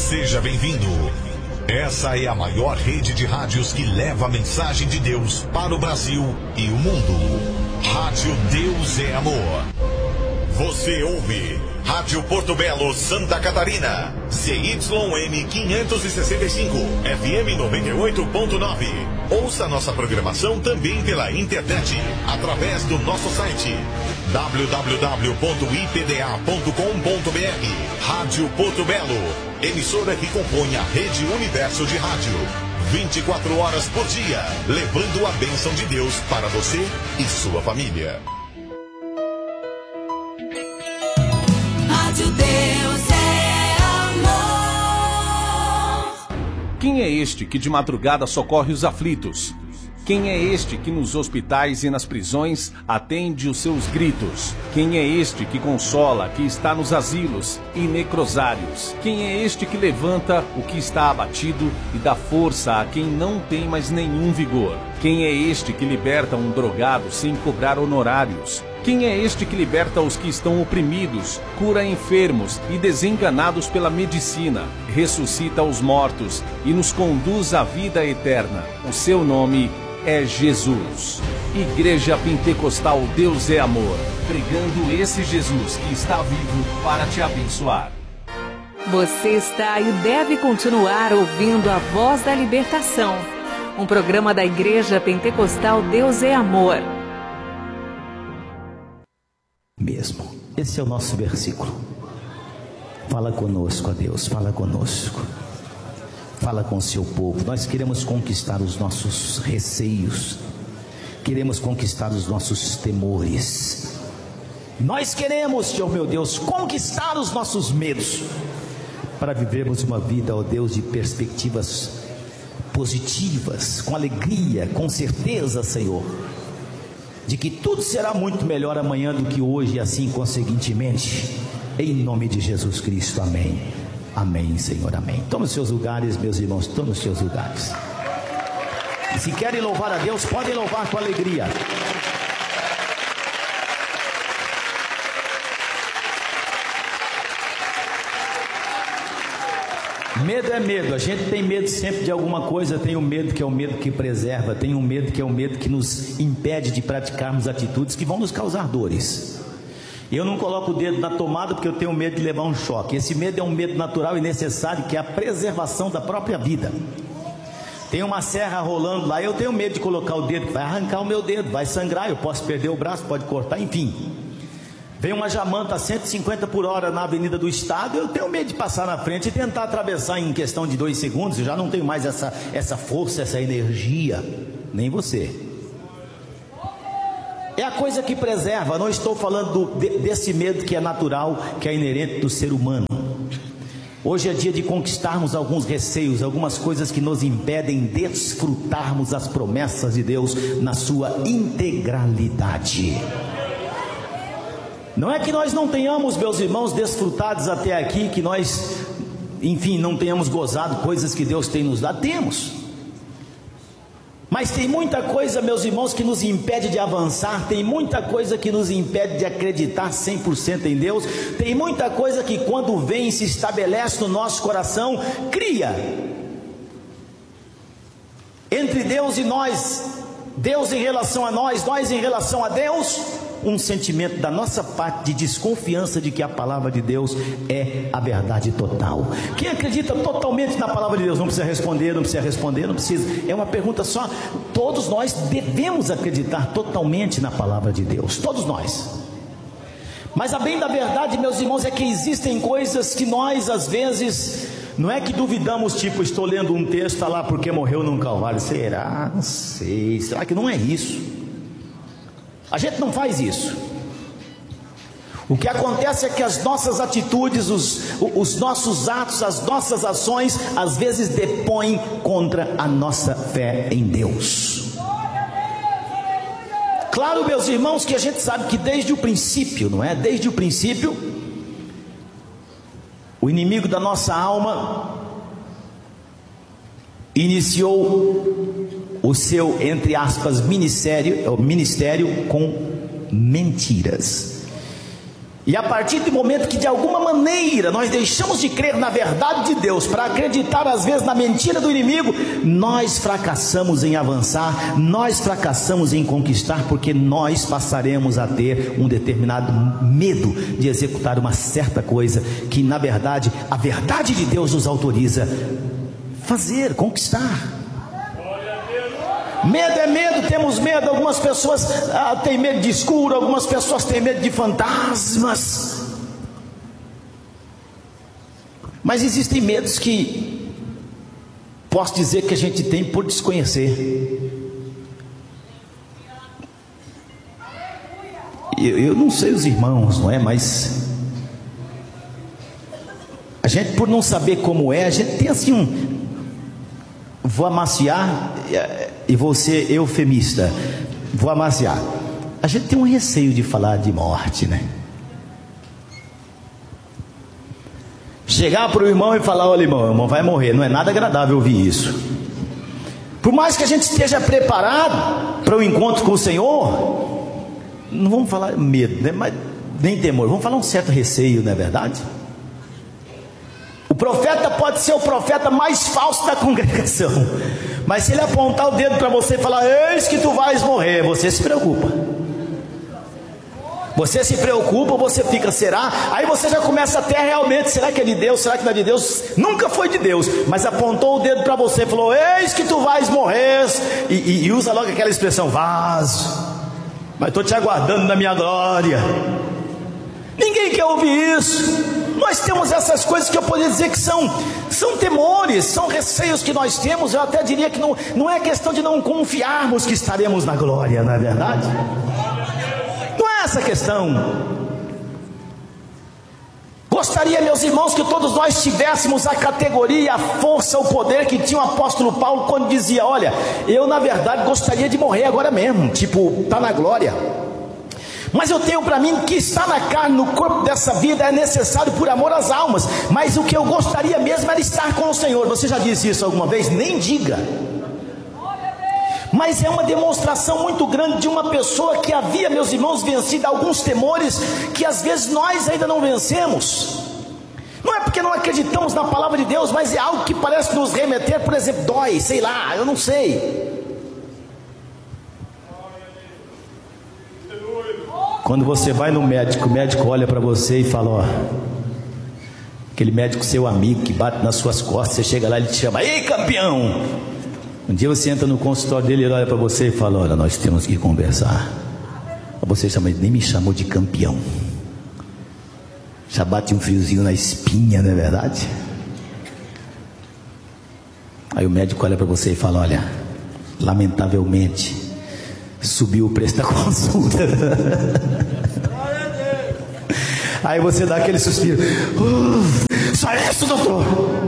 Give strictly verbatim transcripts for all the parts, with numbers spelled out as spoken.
Seja bem-vindo. Essa é a maior rede de rádios que leva a mensagem de Deus para o Brasil e o mundo. Rádio Deus é Amor. Você ouve Rádio Porto Belo, Santa Catarina, C Y M quinhentos e sessenta e cinco, F M noventa e oito ponto nove. Ouça nossa programação também pela internet, através do nosso site w w w ponto i p d a ponto com ponto b r. Rádio Porto Belo, emissora que compõe a rede Universo de Rádio. vinte e quatro horas por dia, levando a bênção de Deus para você e sua família. Rádio Deus é Amor. Quem é este que de madrugada socorre os aflitos? Quem é este que nos hospitais e nas prisões atende os seus gritos? Quem é este que consola, que está nos asilos e necrosários? Quem é este que levanta o que está abatido e dá força a quem não tem mais nenhum vigor? Quem é este que liberta um drogado sem cobrar honorários? Quem é este que liberta os que estão oprimidos, cura enfermos e desenganados pela medicina, ressuscita os mortos e nos conduz à vida eterna? O seu nome é Jesus. Igreja Pentecostal Deus é Amor, pregando esse Jesus que está vivo para te abençoar. Você está e deve continuar ouvindo a Voz da Libertação, um programa da Igreja Pentecostal Deus é Amor. Mesmo. Esse é o nosso versículo. Fala conosco, ó Deus, fala conosco. Fala com o seu povo. Nós queremos conquistar os nossos receios. Queremos conquistar os nossos temores. Nós queremos, Senhor meu Deus, conquistar os nossos medos, para vivermos uma vida, ó Deus, de perspectivas positivas, com alegria, com certeza, Senhor, de que tudo será muito melhor amanhã do que hoje, e assim conseguintemente, em nome de Jesus Cristo, amém. Amém, Senhor, amém. Tome os seus lugares, meus irmãos, tome os seus lugares. E se querem louvar a Deus, podem louvar com alegria. Medo é medo, a gente tem medo sempre de alguma coisa. Tem o medo que é o medo que preserva, tem o medo que é o medo que nos impede de praticarmos atitudes que vão nos causar dores. Eu não coloco o dedo na tomada porque eu tenho medo de levar um choque. Esse medo é um medo natural e necessário, que é a preservação da própria vida. Tem uma serra rolando lá, eu tenho medo de colocar o dedo, que vai arrancar o meu dedo, vai sangrar, eu posso perder o braço, pode cortar, enfim. Vem uma jamanta a cento e cinquenta por hora na Avenida do Estado, eu tenho medo de passar na frente e tentar atravessar em questão de dois segundos. Eu já não tenho mais essa, essa força, essa energia, nem você. É a coisa que preserva. Não estou falando do, de, desse medo que é natural, que é inerente do ser humano. Hoje é dia de conquistarmos alguns receios, algumas coisas que nos impedem desfrutarmos as promessas de Deus na sua integralidade. Não é que nós não tenhamos, meus irmãos, desfrutados até aqui, que nós, enfim, não tenhamos gozado coisas que Deus tem nos dado. Temos. Mas tem muita coisa, meus irmãos, que nos impede de avançar. Tem muita coisa que nos impede de acreditar cem por cento em Deus. Tem muita coisa que, quando vem e se estabelece no nosso coração, cria entre Deus e nós, Deus em relação a nós, nós em relação a Deus, um sentimento da nossa parte de desconfiança de que a palavra de Deus é a verdade total. Quem acredita totalmente na palavra de Deus, não precisa responder, não precisa responder, não precisa, é uma pergunta só. Todos nós devemos acreditar totalmente na palavra de Deus, todos nós. Mas a bem da verdade, meus irmãos, é que existem coisas que nós às vezes, não é que duvidamos, tipo, estou lendo um texto, está lá porque morreu num calvário, será? Não sei, será que não é isso? A gente não faz isso. O que acontece é que as nossas atitudes, os, os nossos atos, as nossas ações, às vezes depõem contra a nossa fé em Deus. Claro, meus irmãos, que a gente sabe que desde o princípio, não é? Desde o princípio, o inimigo da nossa alma iniciou o seu, entre aspas, ministério, ministério com mentiras. E a partir do momento que de alguma maneira nós deixamos de crer na verdade de Deus para acreditar às vezes na mentira do inimigo, nós fracassamos em avançar, nós fracassamos em conquistar, porque nós passaremos a ter um determinado medo de executar uma certa coisa que na verdade a verdade de Deus nos autoriza fazer, conquistar. Medo é medo, temos medo. Algumas pessoas ah, têm medo de escuro, algumas pessoas têm medo de fantasmas. Mas existem medos que posso dizer que a gente tem por desconhecer. Eu, eu não sei os irmãos, não é? Mas a gente, por não saber como é, a gente tem assim um... Vou amaciar, e vou ser eufemista, vou amaciar. A gente tem um receio de falar de morte, né? Chegar para o irmão e falar: olha, irmão, irmão vai morrer. Não é nada agradável ouvir isso. Por mais que a gente esteja preparado para o encontro com o Senhor, não vamos falar medo, né? Mas nem temor, vamos falar um certo receio, não é verdade? O profeta pode ser o profeta mais falso da congregação, mas se ele apontar o dedo para você e falar: eis que tu vais morrer, você se preocupa. Você se preocupa, você fica, será? Aí você já começa até realmente, será que é de Deus, será que não é de Deus? Nunca foi de Deus, mas apontou o dedo para você e falou: eis que tu vais morrer, e, e, e usa logo aquela expressão: vaso, mas estou te aguardando na minha glória. Ninguém quer ouvir isso. Nós temos essas coisas que eu poderia dizer que são, são temores, são receios que nós temos. Eu até diria que não, não é questão de não confiarmos que estaremos na glória, não é verdade? Não é essa a questão. Gostaria, meus irmãos, que todos nós tivéssemos a categoria, a força, o poder que tinha o apóstolo Paulo quando dizia: olha, eu na verdade gostaria de morrer agora mesmo, tipo, está na glória. Mas eu tenho para mim que estar na carne, no corpo dessa vida é necessário por amor às almas. Mas o que eu gostaria mesmo era estar com o Senhor. Você já disse isso alguma vez? Nem diga. Mas é uma demonstração muito grande de uma pessoa que havia, meus irmãos, vencido alguns temores que às vezes nós ainda não vencemos. Não é porque não acreditamos na palavra de Deus, mas é algo que parece nos remeter, por exemplo, dói, sei lá, eu não sei. Quando você vai no médico, o médico olha para você e fala: ó, aquele médico seu amigo que bate nas suas costas, você chega lá e ele te chama: ei, campeão! Um dia você entra no consultório dele, ele olha para você e fala: olha, nós temos que conversar. Você chama, ele nem me chamou de campeão. Já bate um friozinho na espinha, não é verdade? Aí o médico olha para você e fala: olha, lamentavelmente subiu o preço da consulta. Aí você dá aquele suspiro: uh, só isso, doutor?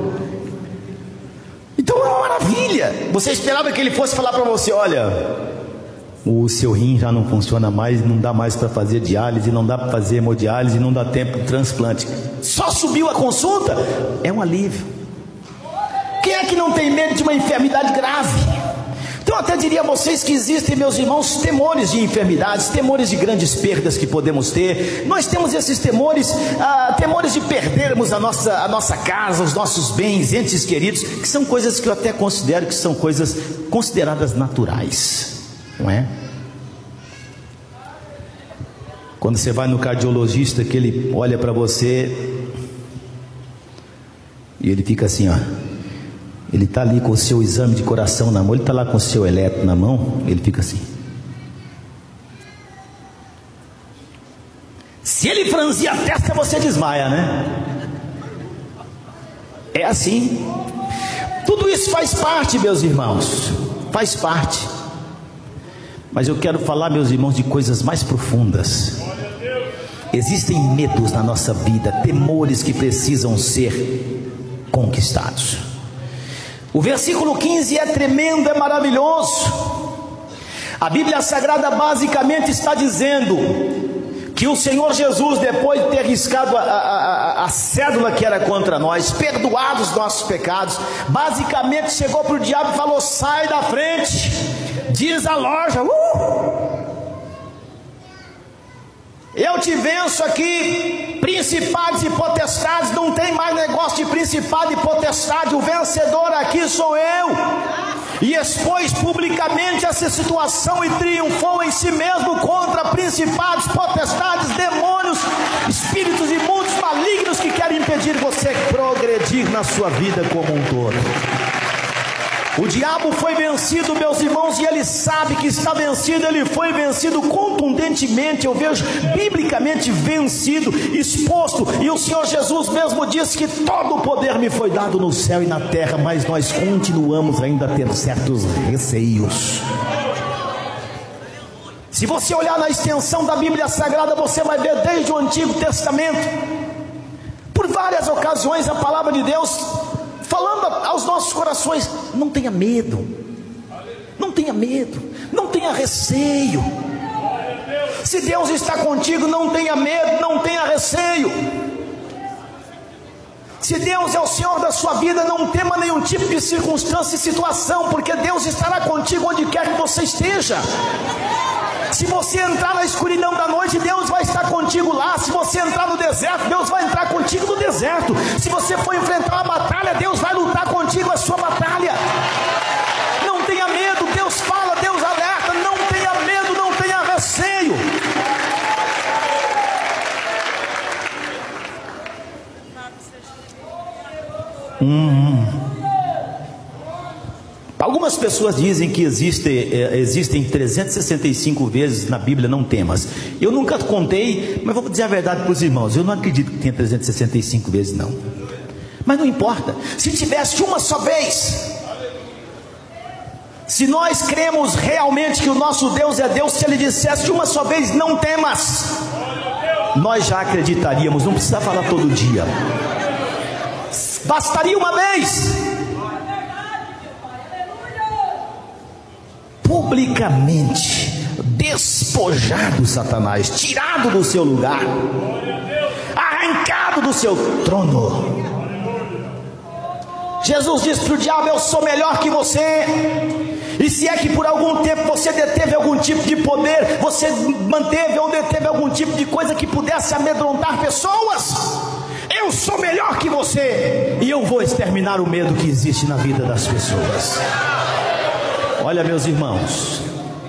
Então é uma maravilha. Você esperava que ele fosse falar para você: olha, o seu rim já não funciona mais, não dá mais para fazer diálise, não dá para fazer hemodiálise, não dá tempo de transplante. Só subiu a consulta? É um alívio. Quem é que não tem medo de uma enfermidade grave? Então eu até diria a vocês que existem, meus irmãos, temores de enfermidades, temores de grandes perdas que podemos ter. Nós temos esses temores, ah, temores de perdermos a nossa, a nossa casa, os nossos bens, entes queridos, que são coisas que eu até considero que são coisas consideradas naturais, não é? Quando você vai no cardiologista, que ele olha para você e ele fica assim, ó. Ele está ali com o seu exame de coração na mão, ele está lá com o seu eletro na mão, ele fica assim. Se ele franzir a testa, você desmaia, né? É assim. Tudo isso faz parte, meus irmãos, faz parte. Mas eu quero falar, meus irmãos, de coisas mais profundas. Existem medos na nossa vida, temores que precisam ser conquistados. O versículo quinze é tremendo, é maravilhoso. A Bíblia Sagrada basicamente está dizendo que o Senhor Jesus, depois de ter riscado a, a, a, a cédula que era contra nós, perdoado os nossos pecados, basicamente chegou para o diabo e falou: sai da frente, diz a loja, uh! Eu te venço aqui. Principados e potestades, não tem mais negócio de principado e potestade. O vencedor aqui sou eu. E expôs publicamente essa situação e triunfou em si mesmo contra principados, potestades, demônios, espíritos imundos, malignos que querem impedir você progredir na sua vida como um todo. O diabo foi vencido, meus irmãos, e ele sabe que está vencido. Ele foi vencido contundentemente, eu vejo biblicamente vencido, exposto. E o Senhor Jesus mesmo disse que todo o poder me foi dado no céu e na terra, mas nós continuamos ainda a ter certos receios. Se você olhar na extensão da Bíblia Sagrada, você vai ver desde o Antigo Testamento, por várias ocasiões, a palavra de Deus falando aos nossos corações: não tenha medo, não tenha medo, não tenha receio. Se Deus está contigo, não tenha medo, não tenha receio. Se Deus é o Senhor da sua vida, não tema nenhum tipo de circunstância e situação, porque Deus estará contigo onde quer que você esteja. Se você entrar na escuridão da noite, Deus vai estar contigo lá. Se você entrar no deserto, Deus vai entrar contigo no deserto. Se você for enfrentar uma batalha, Deus vai lutar contigo a sua batalha. Não tenha medo, Deus fala, Deus alerta. Não tenha medo, não tenha receio. Hum. Algumas pessoas dizem que existe, existem trezentas e sessenta e cinco vezes na Bíblia não temas. Eu nunca contei, mas vou dizer a verdade para os irmãos: eu não acredito que tenha trezentas e sessenta e cinco vezes não. Mas não importa, se tivesse uma só vez, se nós cremos realmente que o nosso Deus é Deus, se Ele dissesse uma só vez não temas, nós já acreditaríamos. Não precisa falar todo dia, bastaria uma vez. Publicamente despojado Satanás, tirado do seu lugar, arrancado do seu trono. Jesus disse para o diabo: eu sou melhor que você. E se é que por algum tempo você deteve algum tipo de poder, você manteve ou deteve algum tipo de coisa que pudesse amedrontar pessoas, eu sou melhor que você, e eu vou exterminar o medo que existe na vida das pessoas. Olha, meus irmãos,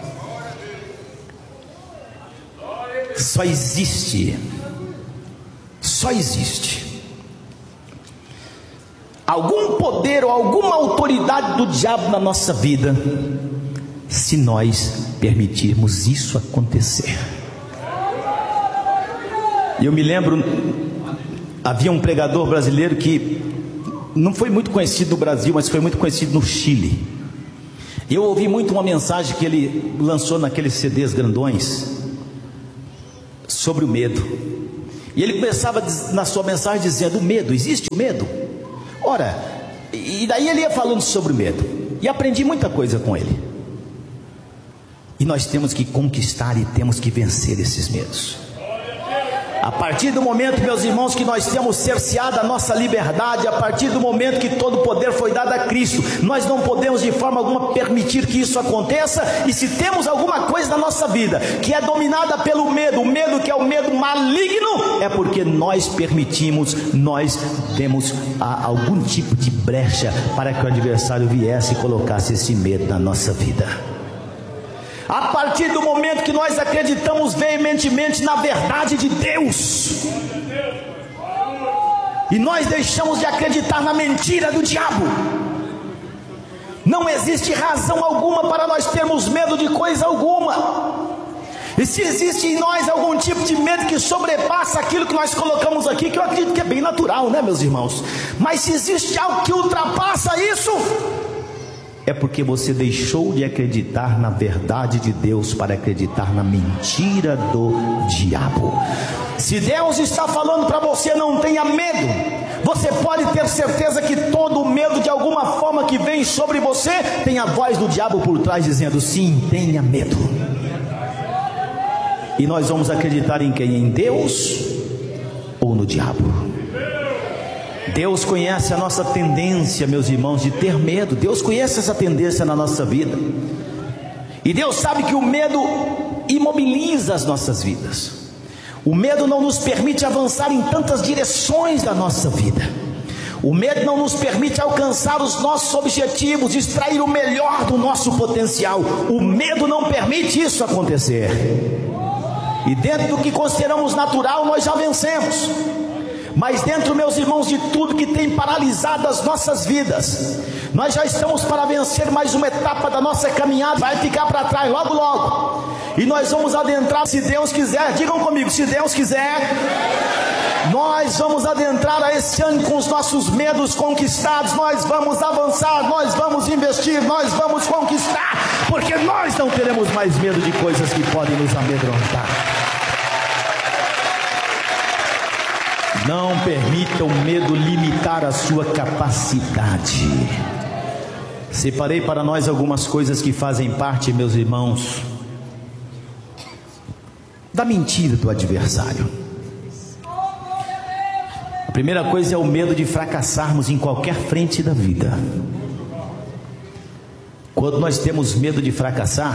só existe, só existe algum poder ou alguma autoridade do diabo na nossa vida, se nós permitirmos isso acontecer. Eu me lembro, havia um pregador brasileiro que não foi muito conhecido no Brasil, mas foi muito conhecido no Chile. Eu ouvi muito uma mensagem que ele lançou naqueles C Ds grandões sobre o medo. E ele começava na sua mensagem dizendo: o medo, existe o medo? Ora, e daí ele ia falando sobre o medo. E aprendi muita coisa com ele. E nós temos que conquistar e temos que vencer esses medos. A partir do momento, meus irmãos, que nós temos cerceado a nossa liberdade, a partir do momento que todo o poder foi dado a Cristo, nós não podemos de forma alguma permitir que isso aconteça. E se temos alguma coisa na nossa vida que é dominada pelo medo, o medo que é o medo maligno, é porque nós permitimos, nós demos a, algum tipo de brecha para que o adversário viesse e colocasse esse medo na nossa vida. A partir do momento que nós acreditamos veementemente na verdade de Deus, e nós deixamos de acreditar na mentira do diabo, não existe razão alguma para nós termos medo de coisa alguma. E se existe em nós algum tipo de medo que sobrepassa aquilo que nós colocamos aqui, que eu acredito que é bem natural, né, meus irmãos? Mas se existe algo que ultrapassa isso, é porque você deixou de acreditar na verdade de Deus para acreditar na mentira do diabo. Se Deus está falando para você, não tenha medo, você pode ter certeza que todo o medo de alguma forma que vem sobre você, tem a voz do diabo por trás dizendo: sim, tenha medo. E nós vamos acreditar em quem? Em Deus ou no diabo? Deus conhece a nossa tendência, meus irmãos, de ter medo. Deus conhece essa tendência na nossa vida. E Deus sabe que o medo imobiliza as nossas vidas. O medo não nos permite avançar em tantas direções da nossa vida. O medo não nos permite alcançar os nossos objetivos, extrair o melhor do nosso potencial. O medo não permite isso acontecer. E dentro do que consideramos natural, nós já vencemos. Mas dentro, meus irmãos, de tudo que tem paralisado as nossas vidas, nós já estamos para vencer mais uma etapa da nossa caminhada. Vai ficar para trás logo logo. E nós vamos adentrar, se Deus quiser. Digam comigo, se Deus quiser. Nós vamos adentrar a esse ano com os nossos medos conquistados. Nós vamos avançar, nós vamos investir, nós vamos conquistar, porque nós não teremos mais medo de coisas que podem nos amedrontar. Não permita o medo limitar a sua capacidade. Separei para nós algumas coisas que fazem parte, meus irmãos, da mentira do adversário. A primeira coisa é o medo de fracassarmos em qualquer frente da vida. Quando nós temos medo de fracassar,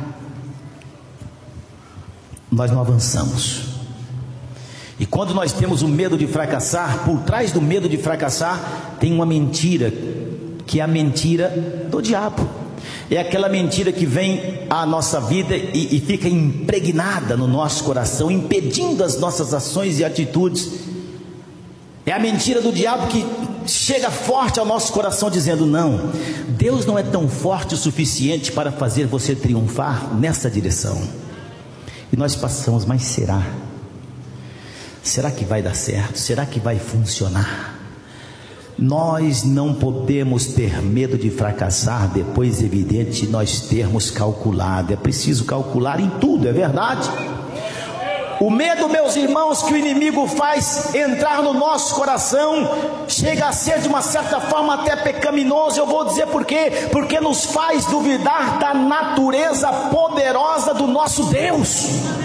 nós não avançamos. E quando nós temos o medo de fracassar, por trás do medo de fracassar tem uma mentira, que é a mentira do diabo. É aquela mentira que vem à nossa vida e, e fica impregnada no nosso coração, impedindo as nossas ações e atitudes. É a mentira do diabo que chega forte ao nosso coração dizendo: não, Deus não é tão forte o suficiente para fazer você triunfar nessa direção. E nós passamos, mas será? Será que vai dar certo? Será que vai funcionar? Nós não podemos ter medo de fracassar depois, evidente, nós termos calculado. É preciso calcular em tudo, é verdade? O medo, meus irmãos, que o inimigo faz entrar no nosso coração, chega a ser de uma certa forma até pecaminoso. Eu vou dizer por quê? Porque nos faz duvidar da natureza poderosa do nosso Deus.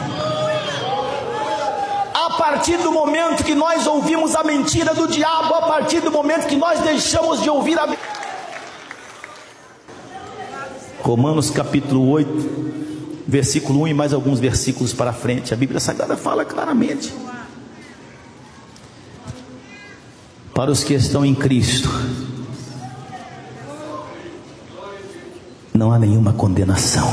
A partir do momento que nós ouvimos a mentira do diabo, a partir do momento que nós deixamos de ouvir a... Romanos capítulo oito, versículo um e mais alguns versículos para frente, a Bíblia Sagrada fala claramente: para os que estão em Cristo, não há nenhuma condenação.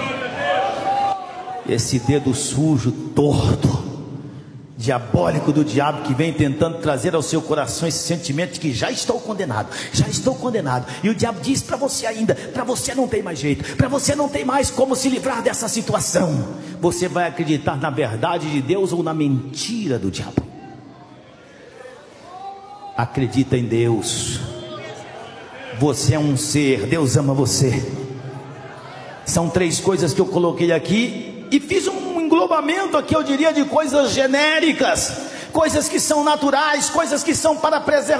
Esse dedo sujo, torto, diabólico do diabo, que vem tentando trazer ao seu coração esse sentimento de que já estou condenado, já estou condenado, e o diabo diz para você ainda: para você não tem mais jeito, para você não tem mais como se livrar dessa situação. Você vai acreditar na verdade de Deus ou na mentira do diabo? Acredita em Deus. Você é um ser, Deus ama você. São três coisas que eu coloquei aqui e fiz um englobamento aqui, eu diria, de coisas genéricas, coisas que são naturais, coisas que são para preservar